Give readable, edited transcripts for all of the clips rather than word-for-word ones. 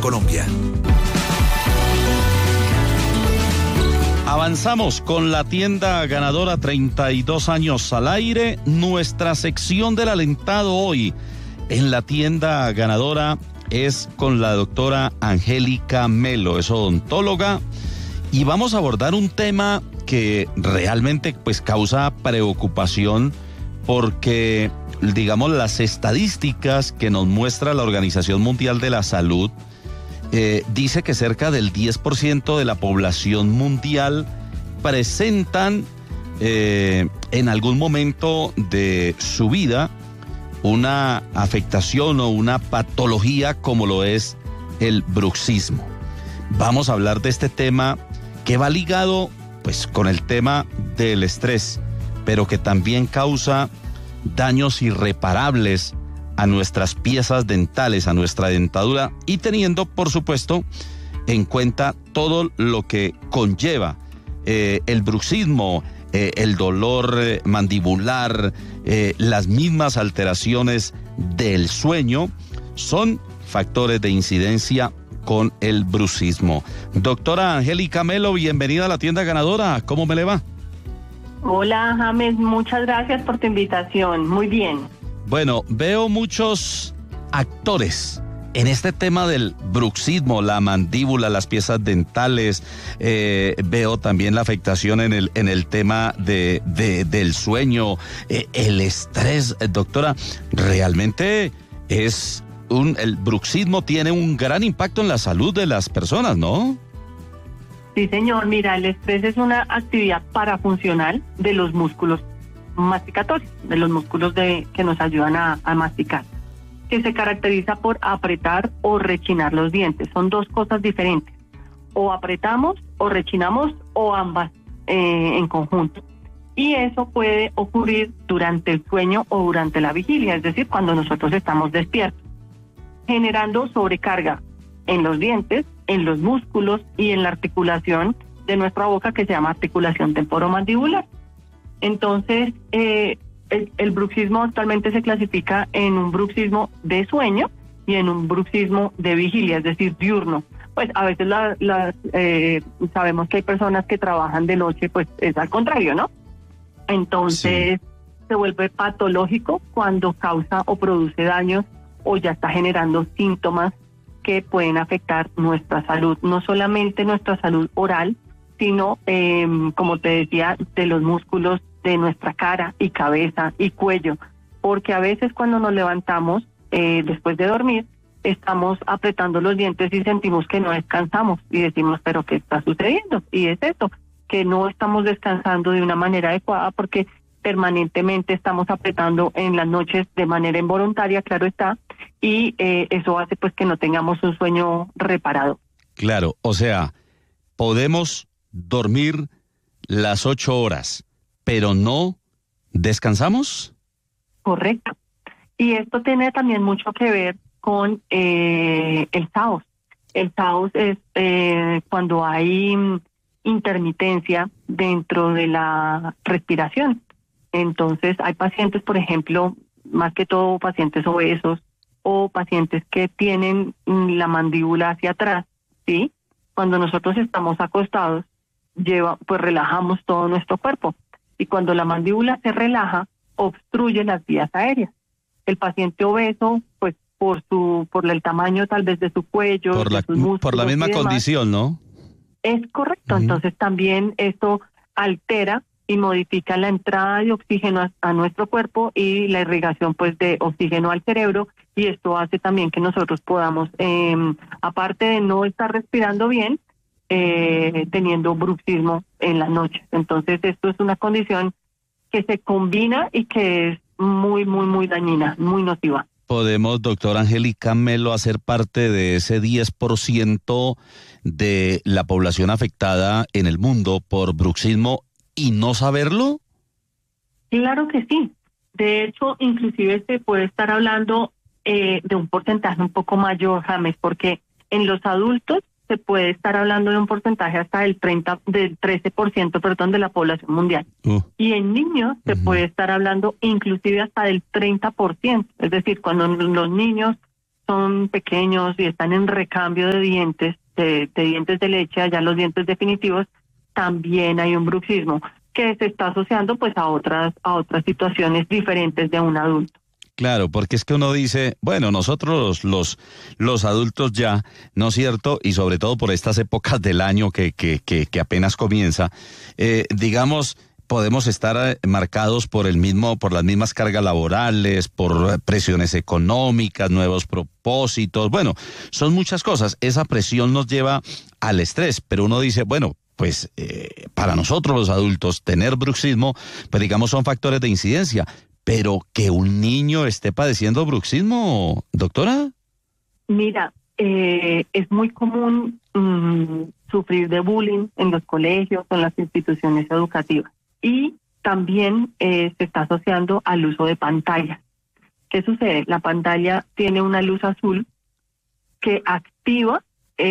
Colombia. Avanzamos con la tienda ganadora, 32 años al aire. Nuestra sección del alentado hoy en la tienda ganadora es con la doctora Angélica Melo, es odontóloga, y vamos a abordar un tema que realmente pues causa preocupación porque, digamos, las estadísticas que nos muestra la Organización Mundial de la Salud dice que cerca del 10% de la población mundial presentan en algún momento de su vida una afectación o una patología como lo es el bruxismo. Vamos a hablar de este tema que va ligado pues con el tema del estrés, pero que también causa daños irreparables a nuestras piezas dentales, a nuestra dentadura, y teniendo, por supuesto, en cuenta todo lo que conlleva el bruxismo, el dolor mandibular, las mismas alteraciones del sueño, son factores de incidencia con el bruxismo. Doctora Angélica Melo, bienvenida a la tienda ganadora. ¿Cómo me le va? Hola, James, muchas gracias por tu invitación. Muy bien. Bueno, veo muchos actores en este tema del bruxismo, la mandíbula, las piezas dentales. Veo también la afectación en el tema del sueño, el estrés. Doctora, realmente el bruxismo tiene un gran impacto en la salud de las personas, ¿no? Sí, señor. Mira, el estrés es una actividad parafuncional de los músculos masticatorios, de los músculos que nos ayudan a masticar, que se caracteriza por apretar o rechinar los dientes. Son dos cosas diferentes. O apretamos o rechinamos o ambas en conjunto. Y eso puede ocurrir durante el sueño o durante la vigilia, es decir, cuando nosotros estamos despiertos, generando sobrecarga en los dientes, en los músculos y en la articulación de nuestra boca, que se llama articulación temporomandibular. Entonces, el bruxismo actualmente se clasifica en un bruxismo de sueño y en un bruxismo de vigilia, es decir, diurno. Pues a veces sabemos que hay personas que trabajan de noche, pues es al contrario, ¿no? Entonces, sí, se vuelve patológico cuando causa o produce daños o ya está generando síntomas que pueden afectar nuestra salud, no solamente nuestra salud oral, sino, como te decía, de los músculos de nuestra cara y cabeza y cuello, porque a veces cuando nos levantamos después de dormir, estamos apretando los dientes y sentimos que no descansamos y decimos, pero ¿qué está sucediendo? Y es eso, que no estamos descansando de una manera adecuada porque permanentemente estamos apretando en las noches de manera involuntaria, claro está, y eso hace pues que no tengamos un sueño reparado. Claro, o sea, podemos dormir las 8 horas, pero no descansamos. Correcto. Y esto tiene también mucho que ver con el SAOS. El SAOS es cuando hay intermitencia dentro de la respiración. Entonces hay pacientes, por ejemplo, más que todo pacientes obesos o pacientes que tienen la mandíbula hacia atrás, ¿sí? Cuando nosotros estamos acostados, pues relajamos todo nuestro cuerpo. Y cuando la mandíbula se relaja, obstruye las vías aéreas. El paciente obeso, pues por el tamaño tal vez de su cuello, por la misma condición, ¿no? Es correcto. Entonces también esto altera y modifica la entrada de oxígeno a nuestro cuerpo y la irrigación pues de oxígeno al cerebro, y esto hace también que nosotros podamos, aparte de no estar respirando bien, teniendo bruxismo en la noche. Entonces esto es una condición que se combina y que es muy, muy, muy dañina, muy nociva. ¿Podemos, doctora Angélica Melo, hacer parte de ese 10% de la población afectada en el mundo por bruxismo y no saberlo? Claro que sí. De hecho, inclusive se puede estar hablando de un porcentaje un poco mayor, James, porque en los adultos se puede estar hablando de un porcentaje hasta del 13%, perdón, de la población mundial. Y en niños se puede estar hablando inclusive hasta del 30%. Es decir, cuando los niños son pequeños y están en recambio de dientes, de dientes de leche, allá los dientes definitivos, también hay un bruxismo que se está asociando pues a otras situaciones diferentes de un adulto. Claro, porque es que uno dice, bueno, nosotros los adultos ya, ¿no es cierto? Y sobre todo por estas épocas del año que apenas comienza, digamos, podemos estar marcados por las mismas cargas laborales, por presiones económicas, nuevos propósitos, bueno, son muchas cosas. Esa presión nos lleva al estrés, pero uno dice, bueno, pues para nosotros los adultos tener bruxismo, pues digamos son factores de incidencia. Pero que un niño esté padeciendo bruxismo, doctora. Mira, es muy común sufrir de bullying en los colegios o en las instituciones educativas. Y también se está asociando al uso de pantallas. ¿Qué sucede? La pantalla tiene una luz azul que activa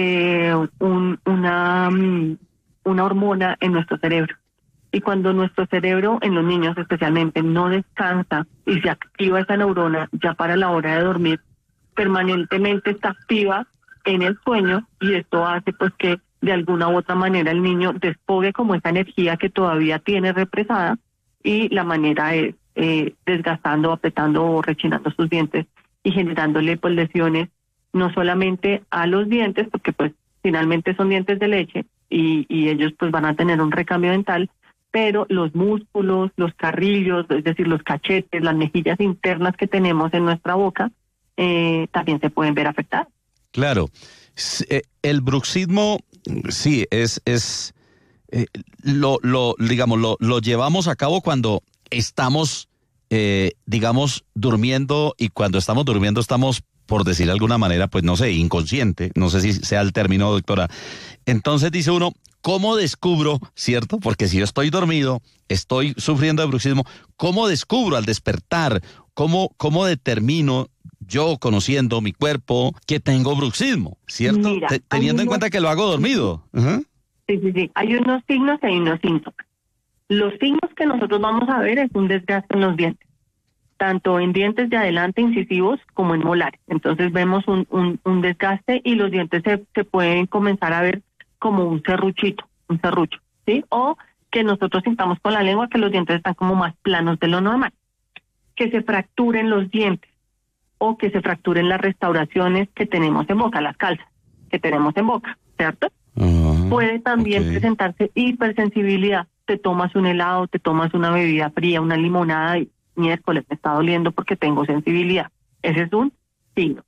una hormona en nuestro cerebro. Y cuando nuestro cerebro, en los niños especialmente, no descansa y se activa esa neurona ya para la hora de dormir, permanentemente está activa en el sueño, y esto hace pues que de alguna u otra manera el niño desfogue como esa energía que todavía tiene represada, y la manera es desgastando, apretando o rechinando sus dientes y generándole pues lesiones no solamente a los dientes, porque pues finalmente son dientes de leche y ellos pues van a tener un recambio dental, pero los músculos, los carrillos, es decir, los cachetes, las mejillas internas que tenemos en nuestra boca, también se pueden ver afectadas. Claro, el bruxismo, sí, lo llevamos a cabo cuando estamos, digamos, durmiendo, y cuando estamos durmiendo estamos, por decir de alguna manera, pues no sé, inconsciente, no sé si sea el término, doctora. Entonces dice uno, ¿cómo descubro, cierto? Porque si yo estoy dormido, estoy sufriendo de bruxismo, ¿cómo descubro al despertar? ¿Cómo determino yo, conociendo mi cuerpo, que tengo bruxismo, cierto? Mira, teniendo en cuenta que lo hago dormido. Uh-huh. Sí. Hay unos signos y hay unos síntomas. Los signos que nosotros vamos a ver es un desgaste en los dientes, tanto en dientes de adelante incisivos como en molares. Entonces vemos un desgaste, y los dientes se pueden comenzar a ver como un serrucho, ¿sí? O que nosotros sintamos con la lengua que los dientes están como más planos de lo normal. Que se fracturen los dientes, o que se fracturen las restauraciones que tenemos en boca, las calzas que tenemos en boca, ¿cierto? Puede también presentarse hipersensibilidad. Te tomas un helado, te tomas una bebida fría, una limonada, y miércoles me está doliendo porque tengo sensibilidad. Ese es un signo.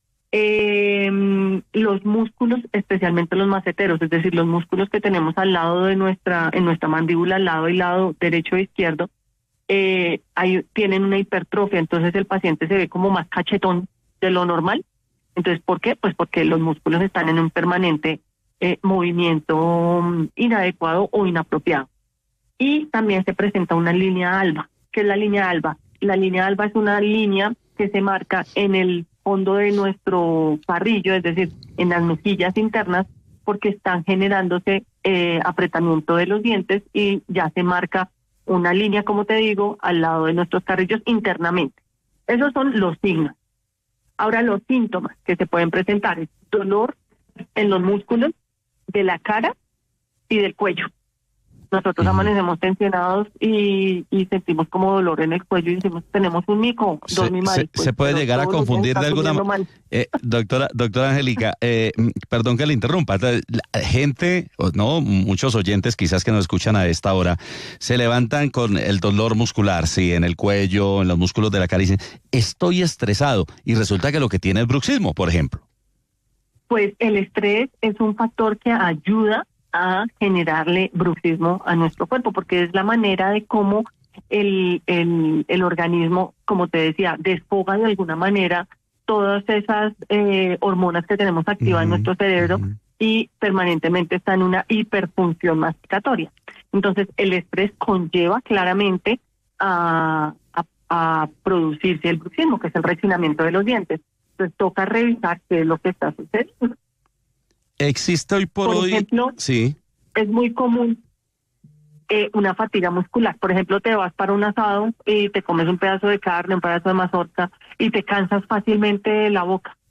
Los músculos, especialmente los maceteros, es decir, los músculos que tenemos al lado de en nuestra mandíbula, al lado y lado derecho e izquierdo, tienen una hipertrofia, entonces el paciente se ve como más cachetón de lo normal. Entonces, ¿por qué? Pues porque los músculos están en un permanente movimiento inadecuado o inapropiado. Y también se presenta una línea alba. ¿Qué es la línea alba? La línea alba es una línea que se marca en el fondo de nuestro carrillo, es decir, en las mejillas internas, porque están generándose apretamiento de los dientes, y ya se marca una línea, como te digo, al lado de nuestros carrillos internamente. Esos son los signos. Ahora, los síntomas que se pueden presentar es dolor en los músculos de la cara y del cuello. Nosotros amanecemos tensionados y sentimos como dolor en el cuello y decimos, tenemos un mico, dormí mal. Se puede llegar a confundir de alguna manera. Doctora Angélica, perdón que le interrumpa. La gente, no, muchos oyentes quizás que nos escuchan a esta hora, se levantan con el dolor muscular, sí, en el cuello, en los músculos de la cara, y dicen, estoy estresado, y resulta que lo que tiene es bruxismo, por ejemplo. Pues el estrés es un factor que ayuda a generarle bruxismo a nuestro cuerpo, porque es la manera de cómo el organismo, como te decía, desfoga de alguna manera todas esas hormonas que tenemos activas en nuestro cerebro, y permanentemente está en una hiperfunción masticatoria. Entonces, el estrés conlleva claramente a producirse el bruxismo, que es el rechinamiento de los dientes. Entonces, toca revisar qué es lo que está sucediendo. Existe hoy por hoy, ejemplo, sí, es muy común una fatiga muscular. Por ejemplo, te vas para un asado y te comes un pedazo de carne, un pedazo de mazorca, y te cansas fácilmente de la boca.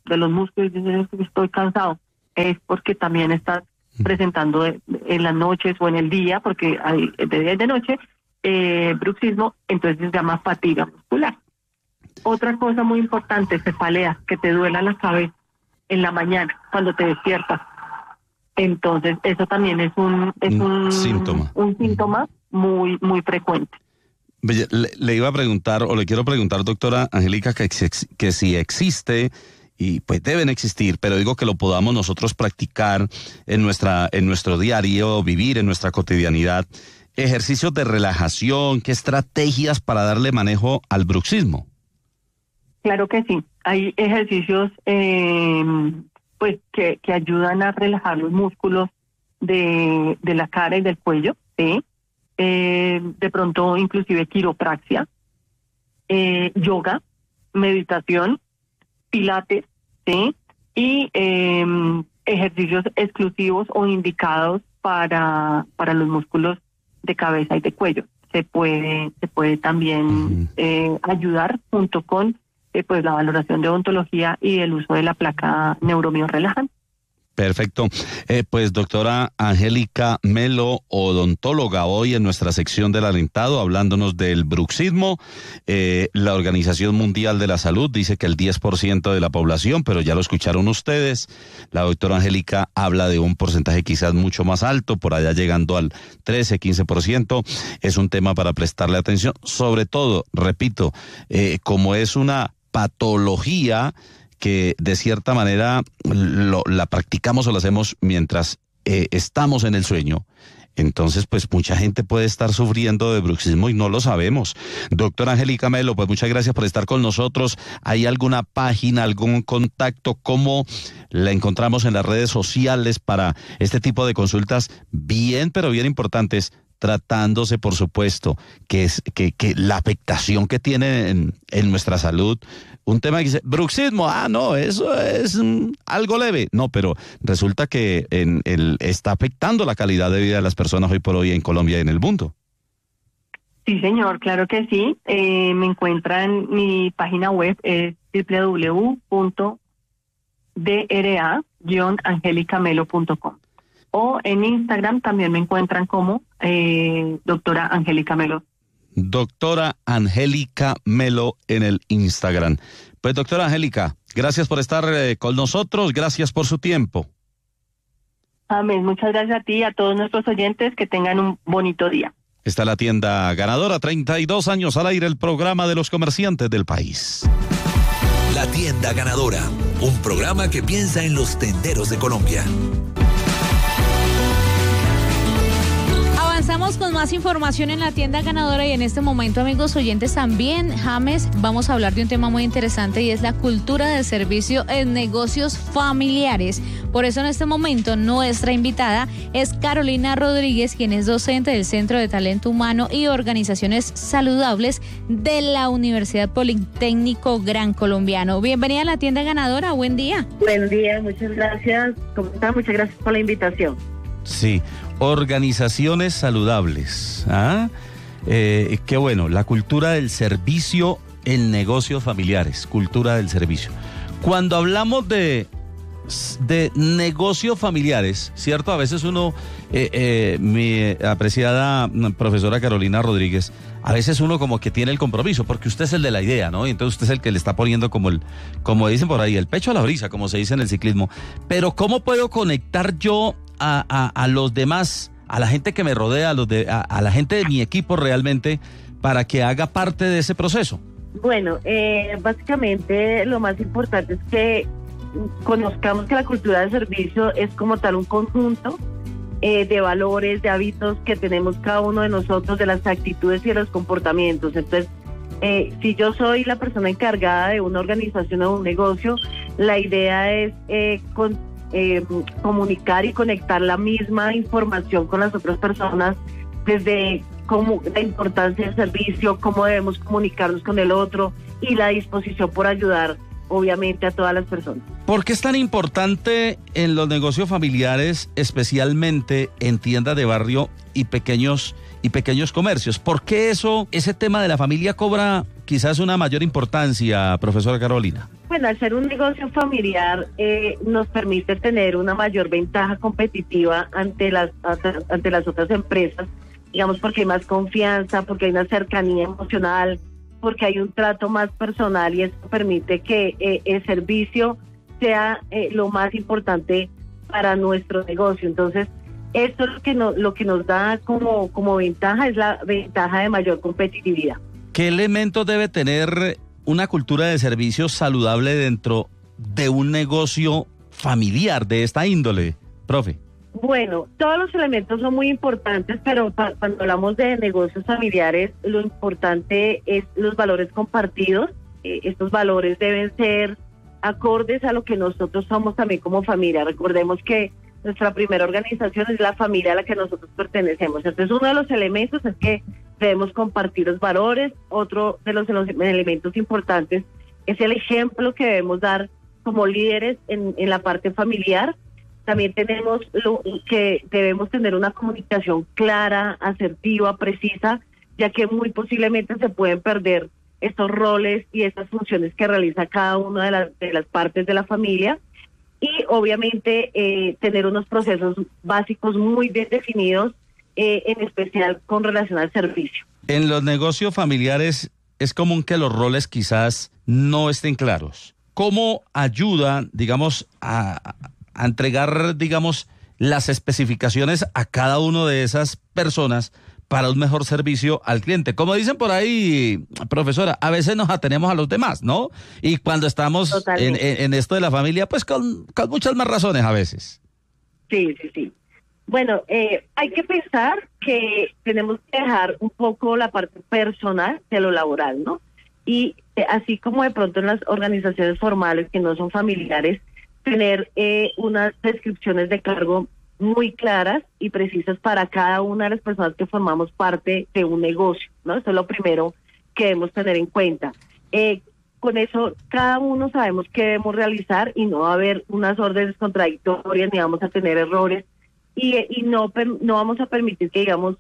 los músculos y dices estoy cansado, es porque también estás presentando en las noches o en el día, porque hay de día y de noche, bruxismo, entonces se llama fatiga muscular. Otra cosa muy importante, cefalea, que te duela la cabeza en la mañana cuando te despiertas. Entonces eso también es un síntoma muy, muy frecuente. Le iba a preguntar, o le quiero preguntar, doctora Angélica, que si existe, y pues deben existir, pero digo que lo podamos nosotros practicar en nuestro diario vivir, en nuestra cotidianidad, ejercicios de relajación, qué estrategias para darle manejo al bruxismo. Claro que sí, hay ejercicios pues que ayudan a relajar los músculos de la cara y del cuello, ¿sí? De pronto inclusive quiropraxia, yoga, meditación, pilates, ¿sí? Y ejercicios exclusivos o indicados para los músculos de cabeza y de cuello. Se puede también ayudar junto con pues la valoración de odontología y el uso de la placa neuromio-relajante. Perfecto. Pues doctora Angélica Melo, odontóloga, hoy en nuestra sección del Alentado, hablándonos del bruxismo. La Organización Mundial de la Salud dice que el 10% de la población, pero ya lo escucharon ustedes. La doctora Angélica habla de un porcentaje quizás mucho más alto, por allá llegando al 13, 15%. Es un tema para prestarle atención, sobre todo, repito, como es una patología que de cierta manera la practicamos o la hacemos mientras estamos en el sueño. Entonces, pues mucha gente puede estar sufriendo de bruxismo y no lo sabemos. Doctora Angélica Melo, pues muchas gracias por estar con nosotros. ¿Hay alguna página, algún contacto? ¿Cómo la encontramos en las redes sociales para este tipo de consultas bien, pero bien importantes? Tratándose, por supuesto, que la afectación que tiene en nuestra salud. Un tema que dice, bruxismo, no, eso es algo leve. No, pero resulta que está afectando la calidad de vida de las personas hoy por hoy en Colombia y en el mundo. Sí, señor, claro que sí. Me encuentran, mi página web es www.dra-angelicamelo.com. O en Instagram también me encuentran como doctora Angélica Melo. Doctora Angélica Melo en el Instagram. Pues doctora Angélica, gracias por estar con nosotros, gracias por su tiempo. Amén, muchas gracias a ti y a todos nuestros oyentes, que tengan un bonito día. Está la tienda ganadora, 32 años al aire, el programa de los comerciantes del país. La tienda ganadora, un programa que piensa en los tenderos de Colombia. Avanzamos con más información en la tienda ganadora y en este momento, amigos oyentes, también, James, vamos a hablar de un tema muy interesante y es la cultura de servicio en negocios familiares. Por eso en este momento nuestra invitada es Carolina Rodríguez, quien es docente del Centro de Talento Humano y Organizaciones Saludables de la Universidad Politécnico Gran Colombiano. Bienvenida a la tienda ganadora, buen día. Buen día, muchas gracias. ¿Cómo están? Muchas gracias por la invitación. Sí, organizaciones saludables. Qué bueno, la cultura del servicio en negocios familiares, cultura del servicio. Cuando hablamos de negocios familiares, ¿cierto? A veces uno, mi apreciada profesora Carolina Rodríguez, a veces uno como que tiene el compromiso, porque usted es el de la idea, ¿no? Y entonces usted es el que le está poniendo como dicen por ahí, el pecho a la brisa, como se dice en el ciclismo. Pero ¿cómo puedo conectar yo a los demás, a la gente que me rodea, a la gente de mi equipo realmente, para que haga parte de ese proceso? Bueno, básicamente lo más importante es que conozcamos que la cultura de servicio es como tal un conjunto de valores, de hábitos que tenemos cada uno de nosotros, de las actitudes y de los comportamientos. Entonces, si yo soy la persona encargada de una organización o un negocio, la idea es comunicar y conectar la misma información con las otras personas, desde cómo la importancia del servicio, cómo debemos comunicarnos con el otro y la disposición por ayudar obviamente a todas las personas. ¿Por qué es tan importante en los negocios familiares, especialmente en tiendas de barrio y pequeños comercios? ¿Por qué ese tema de la familia cobra quizás una mayor importancia, profesora Carolina? Bueno, al ser un negocio familiar nos permite tener una mayor ventaja competitiva ante las otras empresas, digamos, porque hay más confianza, porque hay una cercanía emocional, porque hay un trato más personal, y eso permite que el servicio sea lo más importante para nuestro negocio. Entonces, esto es lo que nos da como ventaja, es la ventaja de mayor competitividad. ¿Qué elementos debe tener una cultura de servicios saludable dentro de un negocio familiar de esta índole, profe? Bueno, todos los elementos son muy importantes, pero cuando hablamos de negocios familiares, lo importante es los valores compartidos. Estos valores deben ser acordes a lo que nosotros somos también como familia. Recordemos que nuestra primera organización es la familia a la que nosotros pertenecemos. Entonces, uno de los elementos es que debemos compartir los valores. Otro de los elementos importantes es el ejemplo que debemos dar como líderes en la parte familiar. También tenemos que debemos tener una comunicación clara, asertiva, precisa, ya que muy posiblemente se pueden perder estos roles y estas funciones que realiza cada una de las partes de la familia. Y obviamente tener unos procesos básicos muy bien definidos, en especial con relación al servicio. En los negocios familiares es común que los roles quizás no estén claros. ¿Cómo ayuda, digamos, a entregar, digamos, las especificaciones a cada una de esas personas para un mejor servicio al cliente? Como dicen por ahí, profesora, a veces nos atenemos a los demás, ¿no? Y cuando estamos en esto de la familia, pues con muchas más razones a veces. Sí. Bueno, hay que pensar que tenemos que dejar un poco la parte personal de lo laboral, ¿no? Y así como de pronto en las organizaciones formales que no son familiares, tener unas descripciones de cargo muy claras y precisas para cada una de las personas que formamos parte de un negocio, ¿no? Eso es lo primero que debemos tener en cuenta. Con eso, cada uno sabemos qué debemos realizar y no va a haber unas órdenes contradictorias ni vamos a tener errores y no vamos a permitir que, digamos,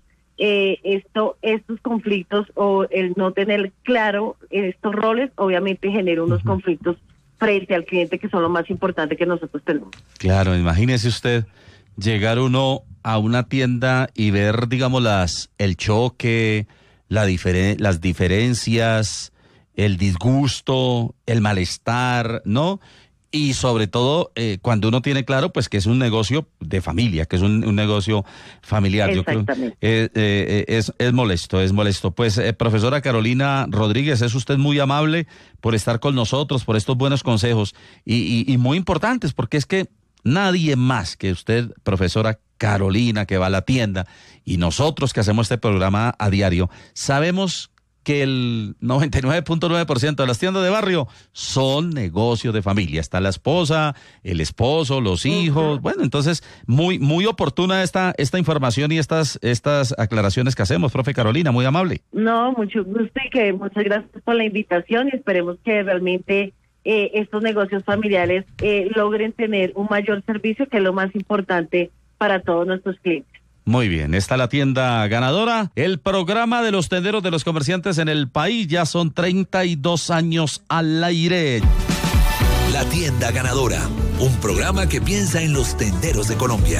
estos conflictos o el no tener claro estos roles, obviamente genera unos conflictos frente al cliente, que son lo más importante que nosotros tenemos. Claro, imagínese usted llegar uno a una tienda y ver, digamos, el choque, las diferencias, el disgusto, el malestar, ¿no? Y sobre todo cuando uno tiene claro pues que es un negocio de familia, que es un negocio familiar. Exactamente. Yo creo es molesto. Pues profesora Carolina Rodríguez, es usted muy amable por estar con nosotros, por estos buenos consejos y muy importantes, porque es que nadie más que usted, profesora Carolina, que va a la tienda, y nosotros que hacemos este programa a diario, sabemos que el 99.9% de las tiendas de barrio son negocios de familia. Está la esposa, el esposo, los hijos. Bueno, entonces, muy oportuna esta información y estas aclaraciones que hacemos, profe Carolina, muy amable. No, mucho gusto y que muchas gracias por la invitación y esperemos que realmente estos negocios familiares logren tener un mayor servicio, que es lo más importante para todos nuestros clientes. Muy bien, está la tienda ganadora, el programa de los tenderos de los comerciantes en el país. Ya son 32 años al aire. La tienda ganadora, un programa que piensa en los tenderos de Colombia.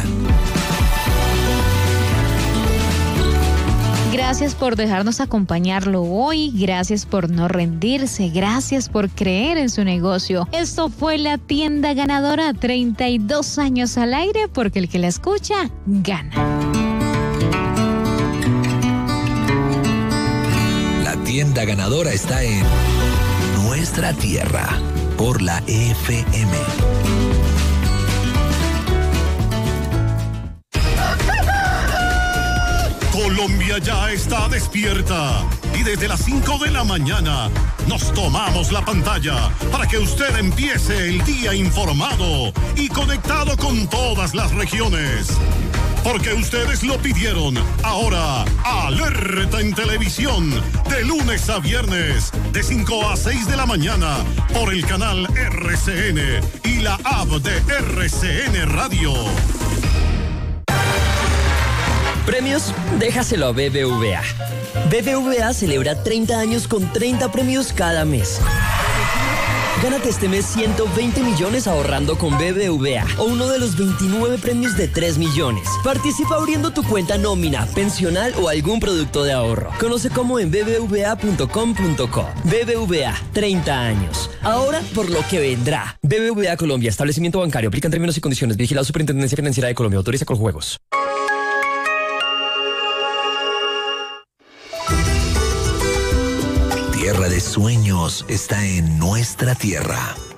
Gracias por dejarnos acompañarlo hoy, gracias por no rendirse, gracias por creer en su negocio. Esto fue la tienda ganadora, 32 años al aire, porque el que la escucha, gana. La tienda ganadora está en nuestra tierra, por la FM. Colombia ya está despierta. y desde las 5 de la mañana nos tomamos la pantalla para que usted empiece el día informado y conectado con todas las regiones. Porque ustedes lo pidieron. Ahora, Alerta en Televisión, de lunes a viernes, de 5 a 6 de la mañana, por el canal RCN y la app de RCN Radio. Premios, déjaselo a BBVA. BBVA celebra 30 años con 30 premios cada mes. Gánate este mes 120 millones ahorrando con BBVA o uno de los 29 premios de 3 millones. Participa abriendo tu cuenta nómina, pensional o algún producto de ahorro. Conoce cómo en bbva.com.co. BBVA, 30 años. Ahora por lo que vendrá. BBVA Colombia, establecimiento bancario. Aplican términos y condiciones. Vigilado Superintendencia Financiera de Colombia. Autoriza con juegos. Tierra de sueños está en nuestra tierra.